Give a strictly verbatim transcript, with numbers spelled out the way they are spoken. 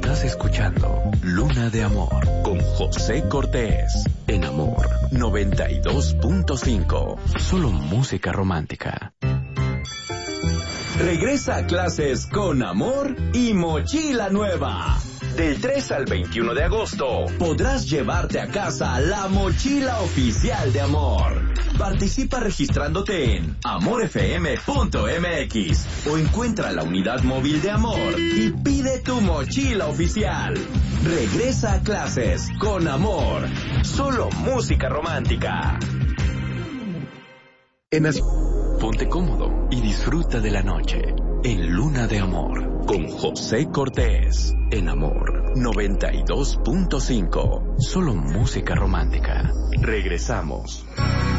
Estás escuchando Luna de Amor con José Cortés en Amor noventa y dos punto cinco. Solo música romántica. Regresa a clases con Amor y mochila nueva. Del tres al veintiuno de agosto podrás llevarte a casa la mochila oficial de Amor. Participa registrándote en amor f m punto m x o encuentra la unidad móvil de Amor y pide tu mochila oficial. Regresa a clases con Amor. Solo música romántica. En as... Ponte cómodo y disfruta de la noche en Luna de Amor con José Cortés en Amor noventa y dos punto cinco. Solo música romántica. Regresamos.